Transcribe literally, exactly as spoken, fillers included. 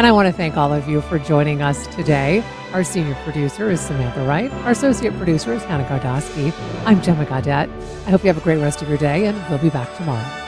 And I want to thank all of you for joining us today. Our senior producer is Samantha Wright. Our associate producer is Hannah Gardosky. I'm Gemma Gaudette. I hope you have a great rest of your day, and we'll be back tomorrow.